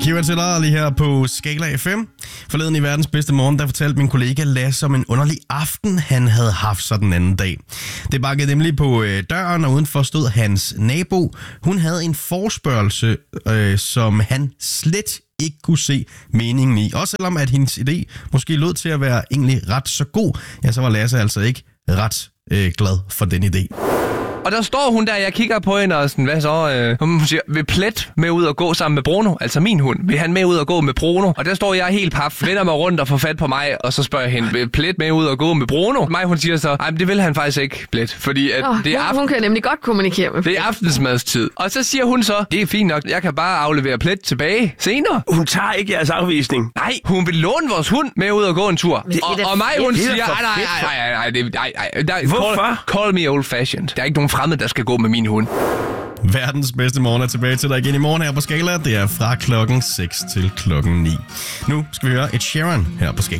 Kira Taylor lige her på Skala FM. Forleden i verdens bedste morgen, der fortalte min kollega Lasse om en underlig aften, han havde haft så den anden dag. Det bakkede nemlig på døren, og udenfor stod hans nabo. Hun havde en forespørgsel, som han slet ikke kunne se meningen i. Også selvom at hendes idé måske lød til at være egentlig ret så god, ja, så var Lasse altså ikke ret glad for den idé. Og der står hun der, jeg kigger på hende og sådan, hvad så? Hun siger, vil Plet med ud og gå sammen med Bruno? Altså min hund. Vil han med ud og gå med Bruno? Og der står jeg helt paf, vender mig rundt og får fat på mig, og så spørger jeg hende, vil Plet med ud og gå med Bruno? Mig, hun siger så, nej, det vil han faktisk ikke, Plet. Fordi at det er hun kan nemlig godt kommunikere med Plet. Det er aftensmadstid. Og så siger hun så, det er fint nok, jeg kan bare aflevere Plet tilbage senere. Hun tager ikke jeres afvisning. Nej, hun vil låne vores hund med ud og gå en tur. Og mig, hun siger, nej. Hvorfor? Call me old fashioned. Der er ikke nogen fremmed, der skal gå med min hund. Verdens bedste morgen er tilbage til dig igen i morgen her på Skala. Det er fra klokken 6 til klokken 9. Nu skal vi høre Ed Sheeran her på Skala.